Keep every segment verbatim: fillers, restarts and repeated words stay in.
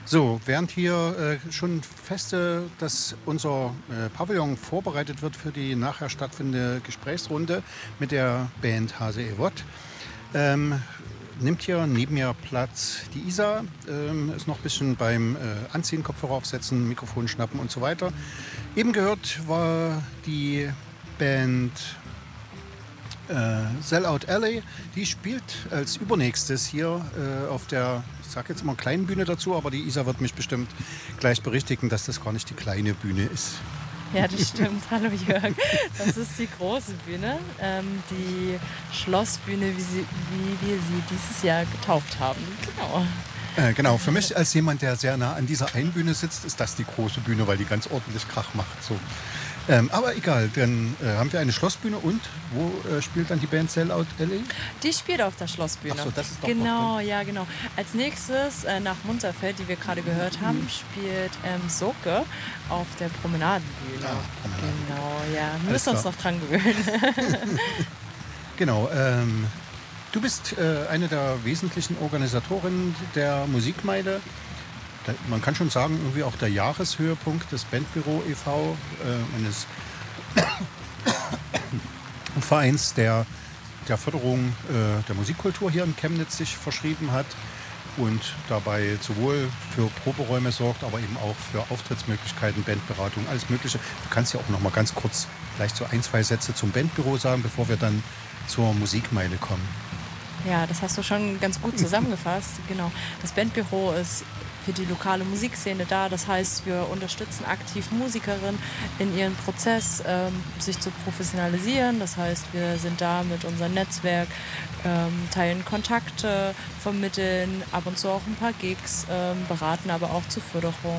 So, während hier äh, schon feste, dass unser äh, Pavillon vorbereitet wird für die nachher stattfindende Gesprächsrunde mit der Band Hase Evott, ähm, nimmt hier neben mir Platz die Isa, ähm, ist noch ein bisschen beim äh, Anziehen, Kopfhörer aufsetzen, Mikrofon schnappen und so weiter. Eben gehört war die Band äh, Sellout Alley, die spielt als übernächstes hier äh, auf der, ich sag jetzt immer kleinen Bühne dazu, aber die Isa wird mich bestimmt gleich berichtigen, dass das gar nicht die kleine Bühne ist. Ja, das stimmt. Hallo Jörg. Das ist die große Bühne, ähm, die Schlossbühne, wie, sie, wie wir sie dieses Jahr getauft haben. Genau. Äh, genau, für mich als jemand, der sehr nah an dieser einen Bühne sitzt, ist das die große Bühne, weil die ganz ordentlich Krach macht. So. Ähm, aber egal, dann äh, haben wir eine Schlossbühne und wo äh, spielt dann die Band Sellout Alley? Die spielt auf der Schlossbühne. Ach so, das ist doch Genau, noch, ja, genau. Als nächstes äh, nach Munterfeld, die wir gerade gehört haben, mhm. spielt ähm, Soke auf der Promenadenbühne. Ah, Promenade. Genau, ja. Wir müssen uns noch dran gewöhnen. Genau. Ähm, du bist äh, eine der wesentlichen Organisatorinnen der Musikmeile. Man kann schon sagen, irgendwie auch der Jahreshöhepunkt des Bandbüro e V, äh, eines Vereins, der der Förderung äh, der Musikkultur hier in Chemnitz sich verschrieben hat und dabei sowohl für Proberäume sorgt, aber eben auch für Auftrittsmöglichkeiten, Bandberatung, alles Mögliche. Du kannst ja auch noch mal ganz kurz vielleicht so ein, zwei Sätze zum Bandbüro sagen, bevor wir dann zur Musikmeile kommen. Ja, das hast du schon ganz gut zusammengefasst. Genau. Das Bandbüro ist für die lokale Musikszene da. Das heißt, wir unterstützen aktiv Musikerinnen in ihrem Prozess, ähm, sich zu professionalisieren. Das heißt, wir sind da mit unserem Netzwerk, ähm, teilen Kontakte, vermitteln ab und zu auch ein paar Gigs, ähm, beraten aber auch zur Förderung.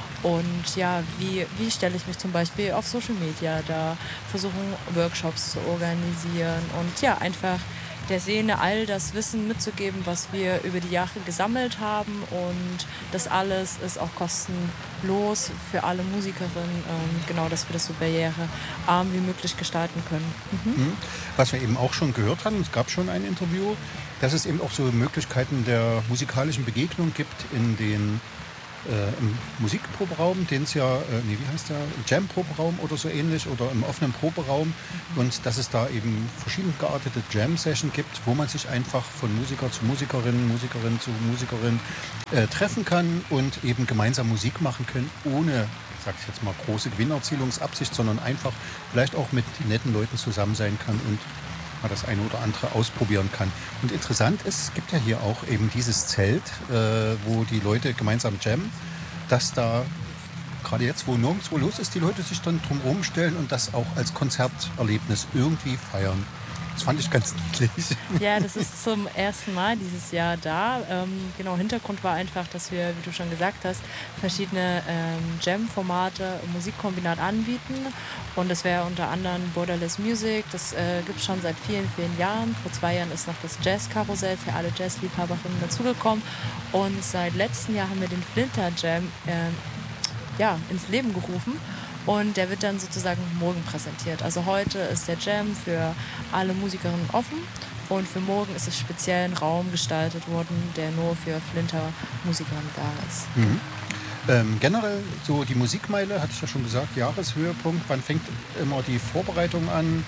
Und ja, wie, wie stelle ich mich zum Beispiel auf Social Media da, versuchen Workshops zu organisieren und ja, einfach der Szene all das Wissen mitzugeben, was wir über die Jahre gesammelt haben, und das alles ist auch kostenlos für alle Musikerinnen, ähm, genau, dass wir das so barrierearm wie möglich gestalten können. Mhm. Was wir eben auch schon gehört haben, es gab schon ein Interview, dass es eben auch so Möglichkeiten der musikalischen Begegnung gibt in den Äh, im Musikproberaum, den es ja, äh, nee, wie heißt der, Jam-Proberaum oder so ähnlich, oder im offenen Proberaum, und dass es da eben verschieden geartete Jam-Session gibt, wo man sich einfach von Musiker zu Musikerin, Musikerin zu Musikerin äh, treffen kann und eben gemeinsam Musik machen können, ohne, sag ich jetzt mal, große Gewinnerzielungsabsicht, sondern einfach vielleicht auch mit netten Leuten zusammen sein kann und mal das eine oder andere ausprobieren kann. Und interessant ist, es gibt ja hier auch eben dieses Zelt, äh, wo die Leute gemeinsam jammen, dass da gerade jetzt, wo nirgendwo los ist, die Leute sich dann drumherum stellen und das auch als Konzerterlebnis irgendwie feiern. Das fand ich ganz niedlich. Ja, das ist zum ersten Mal dieses Jahr da. Ähm, genau, Hintergrund war einfach, dass wir, wie du schon gesagt hast, verschiedene ähm, Jam-Formate im Musikkombinat anbieten. Und das wäre unter anderem Borderless Music. Das äh, gibt es schon seit vielen, vielen Jahren. Vor zwei Jahren ist noch das Jazz-Karussell für alle Jazz-Liebhaberinnen dazugekommen. Und seit letztem Jahr haben wir den Flinter Jam äh, ja, ins Leben gerufen. Und der wird dann sozusagen morgen präsentiert. Also heute ist der Jam für alle Musikerinnen offen und für morgen ist es speziell ein Raum gestaltet worden, der nur für Flinter-Musikerinnen da ist. Mhm. Ähm, generell so die Musikmeile, hatte ich ja schon gesagt, Jahreshöhepunkt. Wann fängt immer die Vorbereitung an?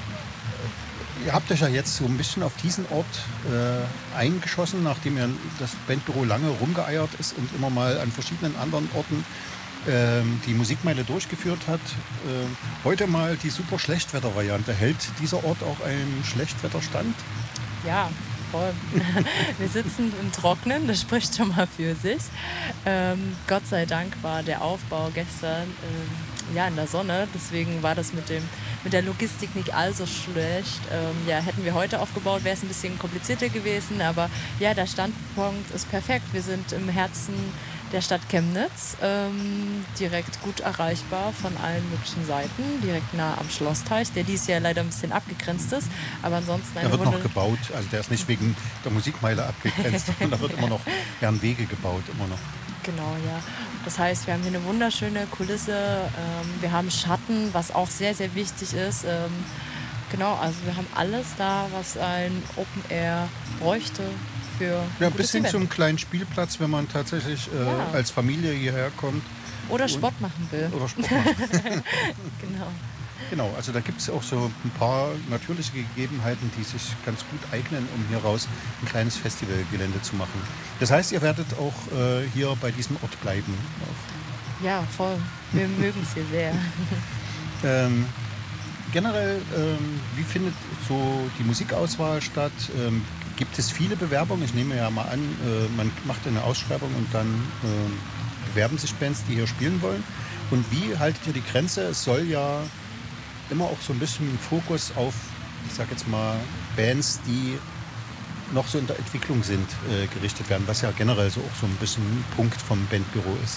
Ihr habt euch ja jetzt so ein bisschen auf diesen Ort äh, eingeschossen, nachdem ihr das Bandbüro lange rumgeeiert ist und immer mal an verschiedenen anderen Orten die Musikmeile durchgeführt hat. Äh, heute mal die super Schlechtwetter-Variante. Hält dieser Ort auch einen Schlechtwetterstand? Ja, voll. Wir sitzen im Trocknen, das spricht schon mal für sich. Ähm, Gott sei Dank war der Aufbau gestern ähm, ja, in der Sonne, deswegen war das mit, dem, mit der Logistik nicht allzu schlecht. Ähm, ja, hätten wir heute aufgebaut, wäre es ein bisschen komplizierter gewesen, aber ja, der Standpunkt ist perfekt. Wir sind im Herzen der Stadt Chemnitz, ähm, direkt gut erreichbar von allen möglichen Seiten, direkt nah am Schlossteich, der dieses Jahr leider ein bisschen abgegrenzt ist, aber ansonsten eine Der wird Runde noch gebaut, also der ist nicht wegen der Musikmeile abgegrenzt, sondern da wird immer noch werden Wege gebaut, immer noch. Genau, ja. Das heißt, wir haben hier eine wunderschöne Kulisse, ähm, wir haben Schatten, was auch sehr, sehr wichtig ist. Ähm, genau, also wir haben alles da, was ein Open Air bräuchte für Ja, ein bis gutes hin Event. zum kleinen Spielplatz, wenn man tatsächlich äh, Ja. als Familie hierher kommt Oder Sport machen will. oder Sport macht. Genau. Genau, also da gibt es auch so ein paar natürliche Gegebenheiten, die sich ganz gut eignen, um hier raus ein kleines Festivalgelände zu machen. Das heißt, ihr werdet auch äh, hier bei diesem Ort bleiben. Ja, voll. Wir mögen es hier sehr. Ähm, generell, ähm, wie findet so die Musikauswahl statt? Ähm, gibt es viele Bewerbungen? Ich nehme ja mal an, äh, man macht eine Ausschreibung und dann ähm, bewerben sich Bands, die hier spielen wollen. Und wie haltet ihr die Grenze? Es soll ja immer auch so ein bisschen Fokus auf, ich sag jetzt mal, Bands, die noch so in der Entwicklung sind, äh, gerichtet werden, was ja generell so auch so ein bisschen ein Punkt vom Bandbüro ist.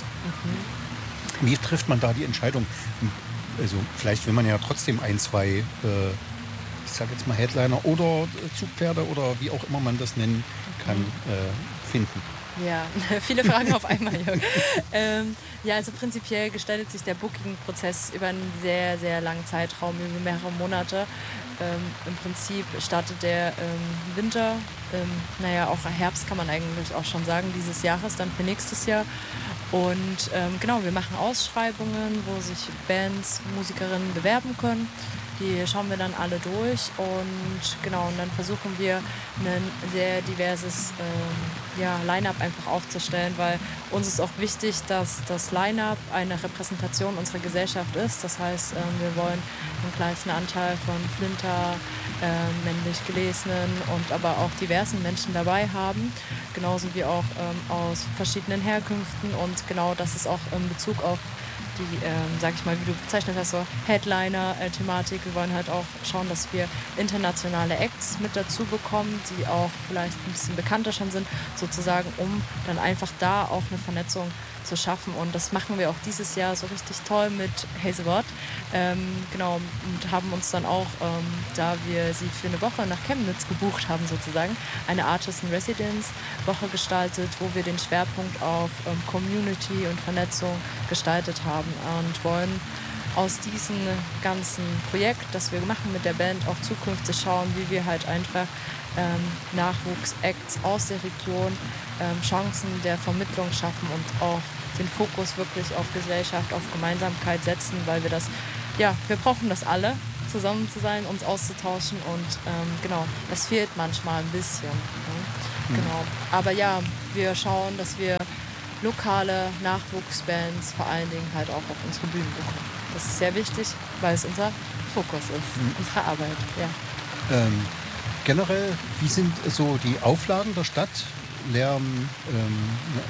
Wie trifft man da die Entscheidung? Also vielleicht will man ja trotzdem ein, zwei, äh, ich sag jetzt mal Headliner oder Zugpferde oder wie auch immer man das nennen kann, äh, finden. Ja, viele Fragen auf einmal, Jörg. ähm, ja, also prinzipiell gestaltet sich der Booking-Prozess über einen sehr, sehr langen Zeitraum, über mehrere Monate. Ähm, Im Prinzip startet der ähm, Winter, ähm, naja, auch Herbst kann man eigentlich auch schon sagen, dieses Jahres, dann für nächstes Jahr. Und ähm, genau, wir machen Ausschreibungen, wo sich Bands, Musikerinnen bewerben können. Die schauen wir dann alle durch und genau, und dann versuchen wir ein sehr diverses ähm, ja, Line-Up einfach aufzustellen, weil uns ist auch wichtig, dass das Line-Up eine Repräsentation unserer Gesellschaft ist. Das heißt, ähm, wir wollen einen gleichen Anteil von Flinter, ähm, männlich Gelesenen und aber auch diversen Menschen dabei haben, genauso wie auch ähm, aus verschiedenen Herkünften, und genau das ist auch in Bezug auf die, ähm, sag ich mal, wie du bezeichnet hast, so Headliner-Thematik. Wir wollen halt auch schauen, dass wir internationale Acts mit dazu bekommen, die auch vielleicht ein bisschen bekannter schon sind, sozusagen, um dann einfach da auch eine Vernetzung zu schaffen. Und das machen wir auch dieses Jahr so richtig toll mit Hazelwood. Ähm, genau, und haben uns dann auch, ähm, da wir sie für eine Woche nach Chemnitz gebucht haben, sozusagen, eine Artist in Residence Woche gestaltet, wo wir den Schwerpunkt auf ähm, Community und Vernetzung gestaltet haben und wollen aus diesem ganzen Projekt, das wir machen mit der Band, auch zukünftig schauen, wie wir halt einfach ähm, Nachwuchs-Acts aus der Region ähm, Chancen der Vermittlung schaffen und auch den Fokus wirklich auf Gesellschaft, auf Gemeinsamkeit setzen, weil wir das, ja, wir brauchen das alle, zusammen zu sein, uns auszutauschen, und ähm, genau, das fehlt manchmal ein bisschen. Ne? Genau. Aber ja, wir schauen, dass wir lokale Nachwuchsbands vor allen Dingen halt auch auf unsere Bühnen bekommen. Das ist sehr wichtig, weil es unser Fokus ist, Mhm. unsere Arbeit. Ja. Ähm, generell, wie sind so die Auflagen der Stadt? Lärm, ähm,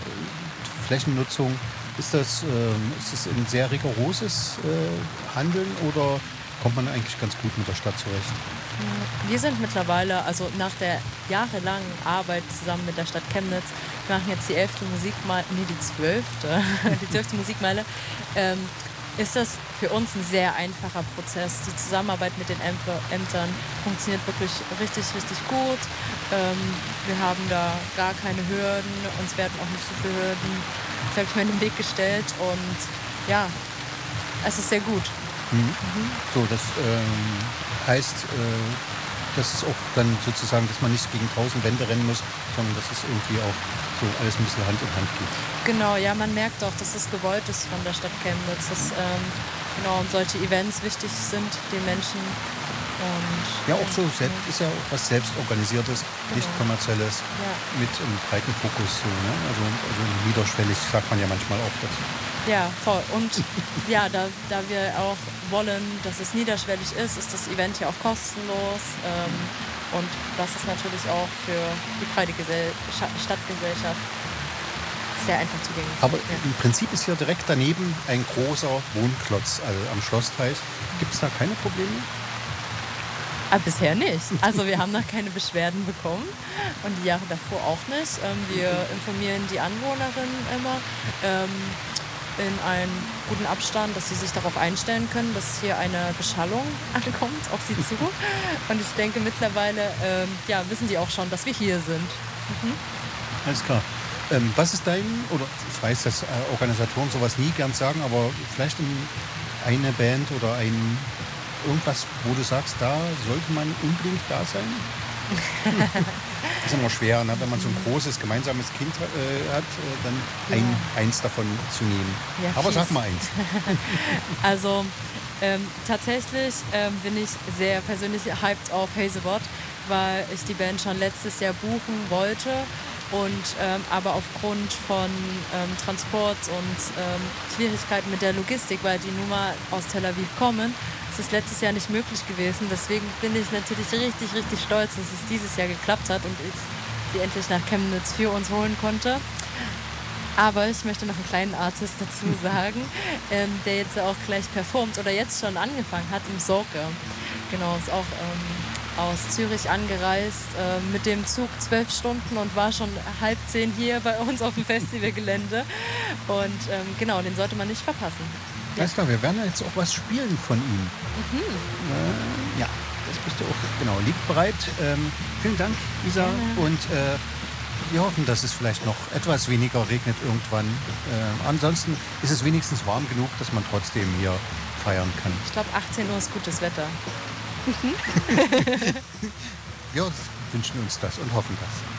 Flächennutzung, ist das, ähm, ist das ein sehr rigoroses äh, Handeln oder kommt man eigentlich ganz gut mit der Stadt zurecht? Wir sind mittlerweile, also nach der jahrelangen Arbeit zusammen mit der Stadt Chemnitz, wir machen jetzt die elfte Musikmeile, nee, die zwölfte, die zwölfte Musikmeile, ähm, ist das für uns ein sehr einfacher Prozess. Die Zusammenarbeit mit den Ämter, Ämtern funktioniert wirklich richtig, richtig gut. Ähm, wir haben da gar keine Hürden, uns werden auch nicht so viele Hürden, sag ich mal, in den Weg gestellt, und ja, es ist sehr gut. Mhm. So, das ähm, heißt, äh, das ist auch dann sozusagen, dass man nicht gegen tausend Wände rennen muss, sondern dass es irgendwie auch so alles ein bisschen Hand in Hand geht. Genau, ja, man merkt auch, dass es gewollt ist von der Stadt Chemnitz, dass ähm, genau, und solche Events wichtig sind den Menschen. Und, Ja, auch so selbst, ist ja auch was Selbstorganisiertes, nicht kommerzielles, Ja. mit einem breiten Fokus. So, ne? also, also niederschwellig sagt man ja manchmal auch dazu. Ja, voll. Und ja, da, da wir auch wollen, dass es niederschwellig ist, ist das Event ja auch kostenlos. Ähm, und das ist natürlich auch für die breite Gesell Scha- Stadtgesellschaft sehr einfach zugänglich. Aber ja. im Prinzip ist hier direkt daneben ein großer Wohnklotz also am Schlossteich. Gibt es da keine Probleme? Ah, bisher nicht. Also wir haben noch keine Beschwerden bekommen und die Jahre davor auch nicht. Ähm, wir informieren die Anwohnerinnen immer ähm, in einem guten Abstand, dass sie sich darauf einstellen können, dass hier eine Beschallung ankommt auf sie zu. Und ich denke, mittlerweile ähm, ja, wissen sie auch schon, dass wir hier sind. Alles klar. Ähm, was ist dein, oder ich weiß, dass äh, Organisatoren sowas nie gern sagen, aber vielleicht ein, eine Band oder ein irgendwas, wo du sagst, da sollte man unbedingt da sein? Das ist immer schwer, ne? Wenn man so ein großes gemeinsames Kind äh, hat, äh, dann ein, Ja. eins davon zu nehmen. Ja, Aber fies. sag mal eins. Also ähm, tatsächlich ähm, bin ich sehr persönlich hyped auf Hazelbot, weil ich die Band schon letztes Jahr buchen wollte und ähm, aber aufgrund von ähm, Transport und ähm, Schwierigkeiten mit der Logistik, weil die nun mal aus Tel Aviv kommen, ist es letztes Jahr nicht möglich gewesen. Deswegen bin ich natürlich richtig, richtig stolz, dass es dieses Jahr geklappt hat und ich sie endlich nach Chemnitz für uns holen konnte. Aber ich möchte noch einen kleinen Artist dazu sagen, ähm, der jetzt auch gleich performt oder jetzt schon angefangen hat im Sorge. Genau, ist auch ähm, aus Zürich angereist, äh, mit dem Zug zwölf Stunden und war schon halb zehn hier bei uns auf dem Festivalgelände. Und ähm, genau, den sollte man nicht verpassen. Alles klar, wir werden jetzt auch was spielen von ihm. Mhm. Äh, ja, das bist du auch. Genau, liegt bereit. Ähm, vielen Dank, Isa. Gerne. Und äh, wir hoffen, dass es vielleicht noch etwas weniger regnet irgendwann. Äh, ansonsten ist es wenigstens warm genug, dass man trotzdem hier feiern kann. Ich glaube, achtzehn Uhr ist gutes Wetter. Wir wünschen uns das und hoffen das.